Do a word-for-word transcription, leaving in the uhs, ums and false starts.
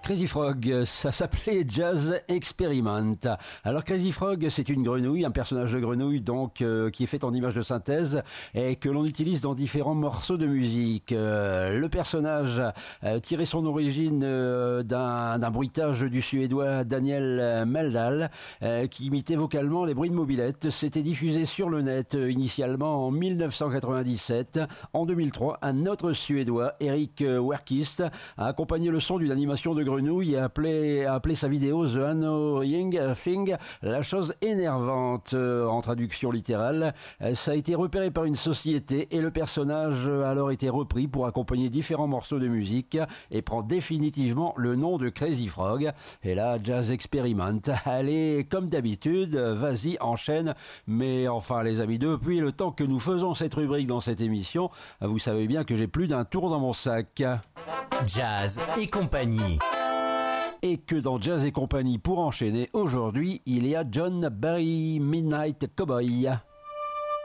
Crazy Frog, ça s'appelait Jazz Experiment. Alors Crazy Frog, c'est une grenouille, un personnage de grenouille donc euh, qui est fait en image de synthèse et que l'on utilise dans différents morceaux de musique. Euh, le personnage euh, tirait son origine euh, d'un, d'un bruitage du suédois Daniel Meldal euh, qui imitait vocalement les bruits de mobilette. C'était diffusé sur le net euh, initialement en dix-neuf cent quatre-vingt-dix-sept. En deux mille trois, un autre suédois, Eric Werkist, a accompagné le son d'une animation de grenouille et a appelé, a appelé sa vidéo The Annoying Thing, la chose énervante euh, en traduction littérale. Euh, ça a été repéré par une société et le personnage a alors été repris pour accompagner différents morceaux de musique et prend définitivement le nom de Crazy Frog. Et là, Jazz Experiment. Allez, comme d'habitude, vas-y, enchaîne. Mais enfin, les amis, depuis le temps que nous faisons cette rubrique dans cette émission, vous savez bien que j'ai plus d'un tour dans mon sac. Jazz et compagnie. Et que dans Jazz et compagnie, pour enchaîner, aujourd'hui, il y a John Barry Midnight Cowboy.